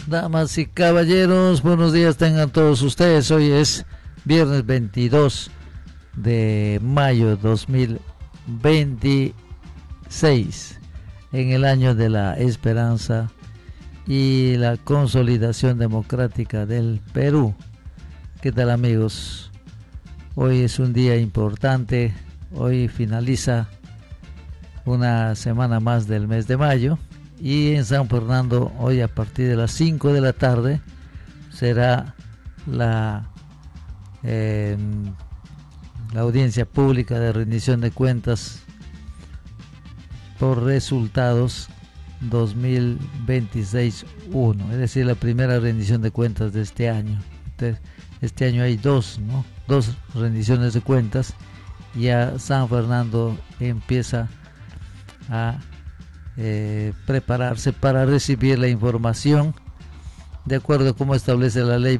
Damas y caballeros, buenos días tengan todos ustedes. Hoy es viernes 22 de mayo 2026, en el año de la esperanza y la consolidación democrática del Perú. ¿Qué tal, amigos? Hoy es un día importante. Hoy finaliza una semana más del mes de mayo. Y en San Fernando, hoy a partir de las 5 de la tarde, será la audiencia pública de rendición de cuentas por resultados 2026-1, es decir, la primera rendición de cuentas de este año. Entonces, este año hay dos rendiciones de cuentas. Ya San Fernando empieza a prepararse para recibir la información de acuerdo a cómo establece la ley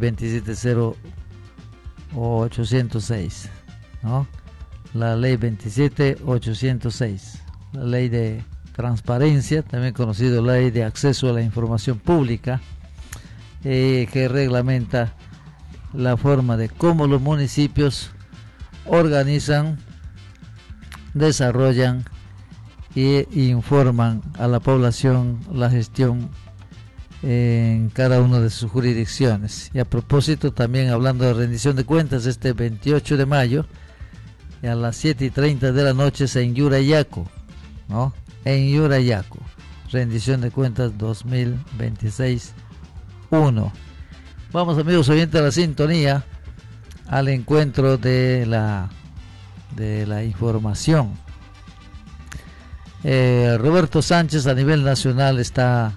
270-806, ¿no? La ley 27806, la ley de transparencia, también conocido la ley de acceso a la información pública, que reglamenta la forma de cómo los municipios organizan, desarrollan y informan a la población la gestión en cada una de sus jurisdicciones. Y a propósito, también hablando de rendición de cuentas, este 28 de mayo a las 7:30 de la noche en Yurayaco, ¿no? En Yurayaco, rendición de cuentas 2026-1. Vamos, amigos oyentes, a la sintonía, al encuentro de la información. Roberto Sánchez a nivel nacional está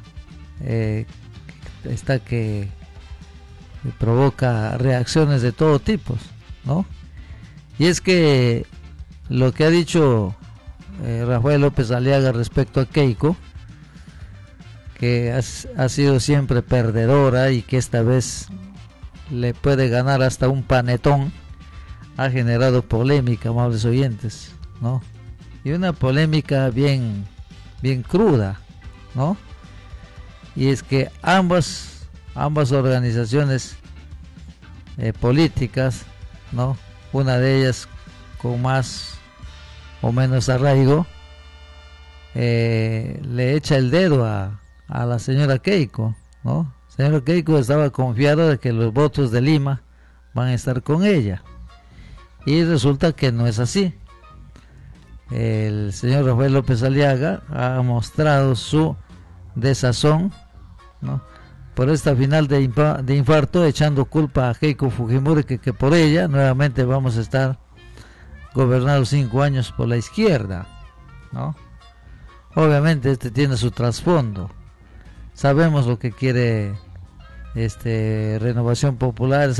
que provoca reacciones de todo tipo, ¿no? Y es que lo que ha dicho Rafael López Aliaga respecto a Keiko, que ha sido siempre perdedora y que esta vez le puede ganar hasta un panetón, ha generado polémica, amables oyentes, ¿no? Y una polémica bien cruda, ¿no? Y es que ambas organizaciones políticas, ¿no? Una de ellas con más o menos arraigo, le echa el dedo a la señora Keiko, ¿no? Señora Keiko estaba confiada de que los votos de Lima van a estar con ella, y resulta que no es así. El señor Rafael López Aliaga ha mostrado su desazón, ¿no?, por esta final de infarto, echando culpa a Keiko Fujimori, que por ella nuevamente vamos a estar gobernados 5 años por la izquierda, ¿no? Obviamente este tiene su trasfondo. Sabemos lo que quiere Renovación Popular.